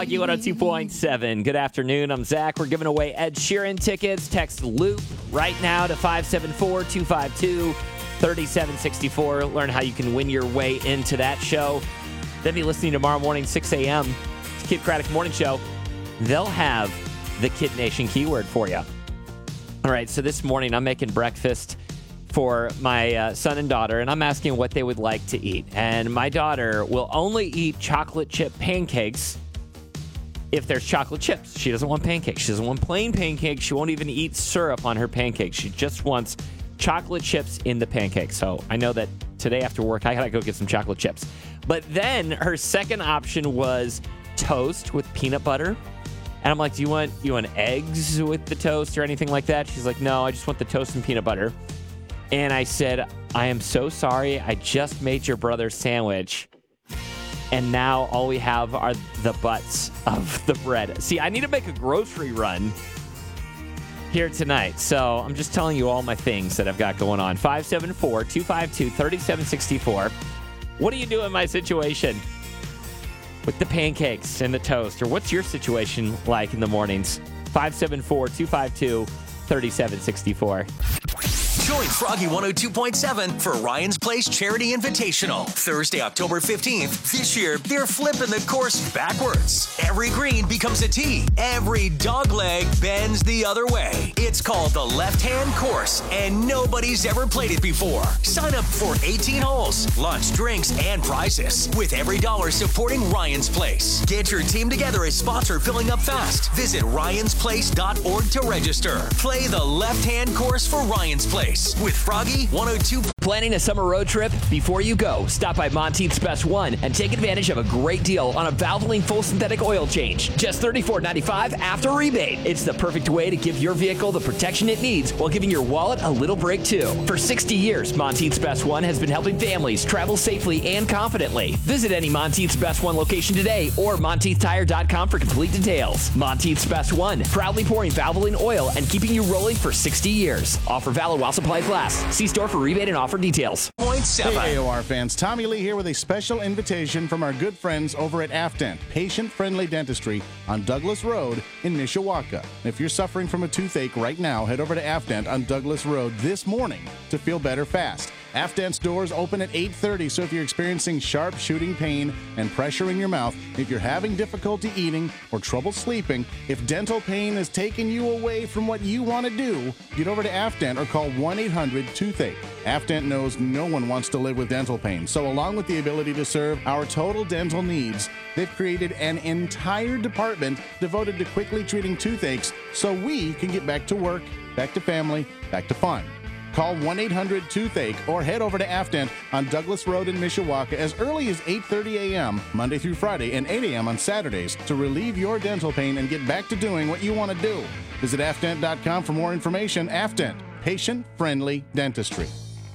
Froggy 102.7. Good afternoon. I'm Zach. We're giving away Ed Sheeran tickets. Text Loop right now to 574-252-3764. Learn how you can win your way into that show. Then be listening tomorrow morning, 6 a.m. to Kid Craddock Morning Show. They'll have the Kid Nation keyword for you. All right, so this morning I'm making breakfast for my son and daughter, and I'm asking what they would like to eat. And my daughter will only eat chocolate chip pancakes if there's chocolate chips. She doesn't want pancakes. She doesn't want plain pancakes. She won't even eat syrup on her pancakes. She just wants chocolate chips in the pancakes. So I know that today after work, I got to go get some chocolate chips. But then her second option was toast with peanut butter. And I'm like, do you want eggs with the toast or anything like that? She's like, no, I just want the toast and peanut butter. And I said, I am so sorry. I just made your brother's sandwich. And now all we have are the butts of the bread. See, I need to make a grocery run here tonight. So I'm just telling you all my things that I've got going on. 574-252-3764. What do you do in my situation with the pancakes and the toast? Or what's your situation like in the mornings? 574-252-3764. Join Froggy 102.7 for Ryan's Place Charity Invitational. Thursday, October 15th. This year, they're flipping the course backwards. Every green becomes a tee. Every dogleg bends the other way. It's called the left-hand course, and nobody's ever played it before. Sign up for 18 holes, lunch, drinks, and prizes, with every dollar supporting Ryan's Place. Get your team together as spots are filling up fast. Visit ryansplace.org to register. Play the left-hand course for Ryan's Place with Froggy 102. Planning a summer road trip? Before you go, stop by Monteith's Best One and take advantage of a great deal on a Valvoline full synthetic oil change. Just $34.95 after rebate. It's the perfect way to give your vehicle the protection it needs while giving your wallet a little break too. For 60 years, Monteith's Best One has been helping families travel safely and confidently. Visit any Monteith's Best One location today or MonteithTire.com for complete details. Monteith's Best One, proudly pouring Valvoline oil and keeping you rolling for 60 years. Offer valid while supplies last. See store for rebate and offer details. Hey AOR fans, Tommy Lee here with a special invitation from our good friends over at Afdent, patient-friendly dentistry on Douglas Road in Mishawaka. If you're suffering from a toothache right now, head over to Afdent on Douglas Road this morning to feel better fast. Afdent's doors open at 8:30, so if you're experiencing sharp shooting pain and pressure in your mouth, if you're having difficulty eating or trouble sleeping, if dental pain is taking you away from what you want to do, get over to Afdent or call 1-800-TOOTHACHE. Afdent knows no one wants to live with dental pain, so along with the ability to serve our total dental needs, they've created an entire department devoted to quickly treating toothaches so we can get back to work, back to family, back to fun. Call 1-800-TOOTHACHE or head over to Afdent on Douglas Road in Mishawaka as early as 8:30 a.m. Monday through Friday and 8 a.m. on Saturdays to relieve your dental pain and get back to doing what you want to do. Visit Afdent.com for more information. Afdent, patient-friendly dentistry.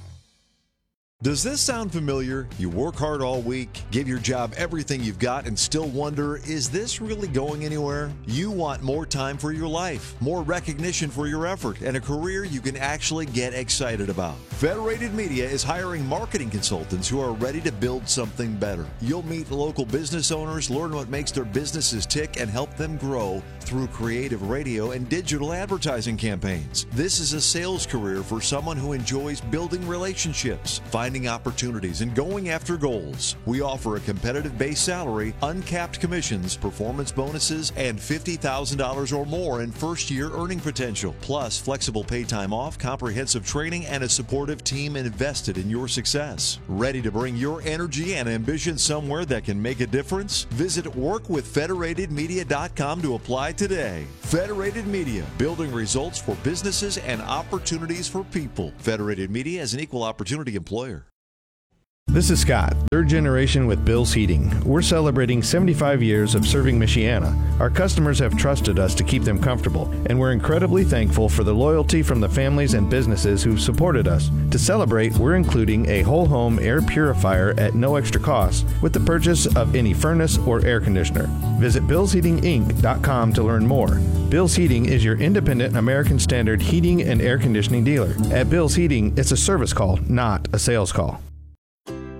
Does this sound familiar? You work hard all week, give your job everything you've got, and still wonder, is this really going anywhere? You want more time for your life, more recognition for your effort, and a career you can actually get excited about. Federated Media is hiring marketing consultants who are ready to build something better. You'll meet local business owners, learn what makes their businesses tick, and help them grow through creative radio and digital advertising campaigns. This is a sales career for someone who enjoys building relationships, finding opportunities, and going after goals. We offer a competitive base salary, uncapped commissions, performance bonuses, and $50,000 or more in first-year earning potential, plus flexible paid time off, comprehensive training, and a supportive team invested in your success. Ready to bring your energy and ambition somewhere that can make a difference? Visit workwithfederatedmedia.com to apply today. Federated Media, building results for businesses and opportunities for people. Federated Media is an equal opportunity employer. This is Scott, third generation with Bill's Heating. We're celebrating 75 years of serving Michiana. Our customers have trusted us to keep them comfortable, and we're incredibly thankful for the loyalty from the families and businesses who've supported us. To celebrate, we're including a whole home air purifier at no extra cost with the purchase of any furnace or air conditioner. Visit BillsHeatingInc.com to learn more. Bill's Heating is your independent American Standard heating and air conditioning dealer. At Bill's Heating, it's a service call, not a sales call.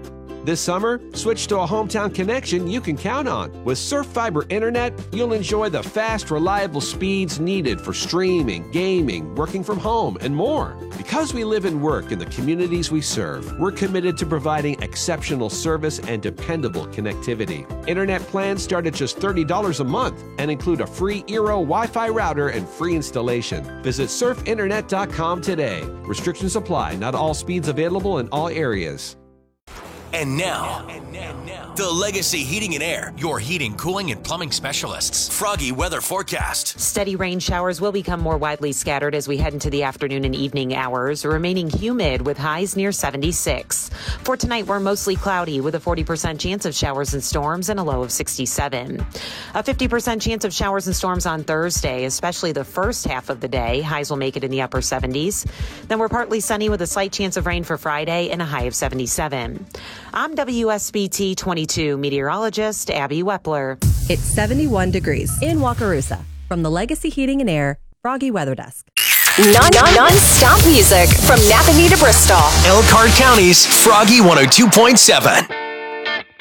This summer, switch to a hometown connection you can count on. With Surf Fiber Internet, you'll enjoy the fast, reliable speeds needed for streaming, gaming, working from home, and more. Because we live and work in the communities we serve, we're committed to providing exceptional service and dependable connectivity. Internet plans start at just $30 a month and include a free Eero Wi-Fi router and free installation. Visit surfinternet.com today. Restrictions apply. Not all speeds available in all areas. And now, the Legacy Heating and Air, your heating, cooling, and plumbing specialists. Froggy weather forecast. Steady rain showers will become more widely scattered as we head into the afternoon and evening hours, remaining humid with highs near 76. For tonight, we're mostly cloudy with a 40% chance of showers and storms and a low of 67. A 50% chance of showers and storms on Thursday, especially the first half of the day. Highs will make it in the upper 70s. Then we're partly sunny with a slight chance of rain for Friday and a high of 77. I'm WSBT 22 meteorologist Abby Wepler. It's 71 degrees in Wakarusa. From the Legacy Heating and Air Froggy Weather Desk. Non-stop music from Napanee to Bristol. Elkhart County's Froggy 102.7.